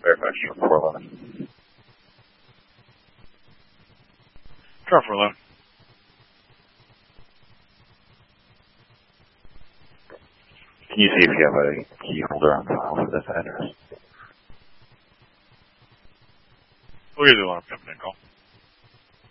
verify key 411. Car 411. Can you see if you have a key holder on file for this address? We'll give you one company call.